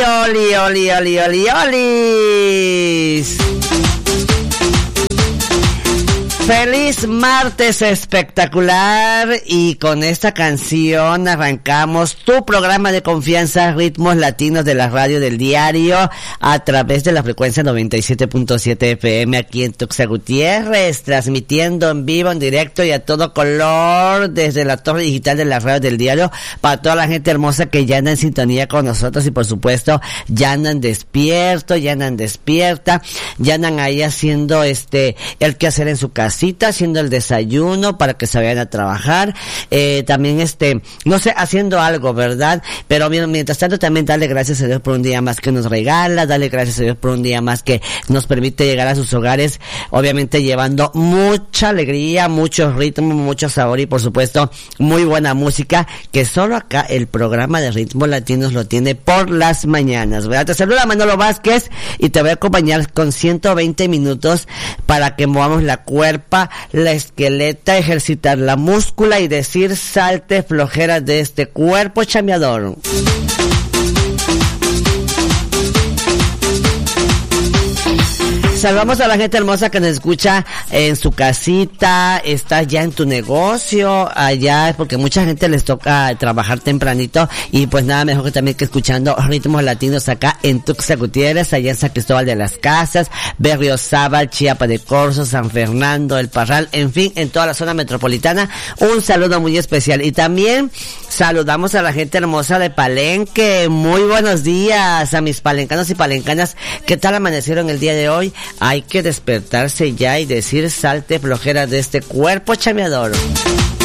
Olis. Feliz martes espectacular, y con esta canción arrancamos tu programa de confianza, Ritmos Latinos de la radio del diario, a través de la frecuencia 97.7 FM aquí en Tuxtla Gutiérrez, transmitiendo en vivo, en directo y a todo color desde la torre digital de la radio del diario, para toda la gente hermosa que ya anda en sintonía con nosotros y por supuesto ya andan despiertos, ya andan despierta, ya andan ahí haciendo el quehacer en su casa, haciendo el desayuno para que se vayan a trabajar, también no sé, haciendo algo, ¿verdad? Pero mientras tanto también darle gracias a Dios por un día más que nos regala, darle gracias a Dios por un día más que nos permite llegar a sus hogares, obviamente llevando mucha alegría, mucho ritmo, mucho sabor y por supuesto muy buena música, que solo acá el programa de Ritmos Latinos lo tiene por las mañanas, ¿verdad? Te saluda Manolo Vázquez y te voy a acompañar con 120 minutos para que movamos la cuerpa, la esqueleta, ejercitar la múscula y decir salte flojera de este cuerpo chambeador. Saludamos a la gente hermosa que nos escucha en su casita, está ya en tu negocio, allá, porque mucha gente les toca trabajar tempranito y pues nada mejor que también que escuchando Ritmos Latinos acá en Tuxtla Gutiérrez, allá en San Cristóbal de las Casas, Berriozábal, Chiapa de Corzo, San Fernando, El Parral, en fin, en toda la zona metropolitana. Un saludo muy especial y también saludamos a la gente hermosa de Palenque. Muy buenos días a mis palencanos y palencanas. ¿Qué tal amanecieron el día de hoy? Hay que despertarse ya y decir salte flojera de este cuerpo chameador.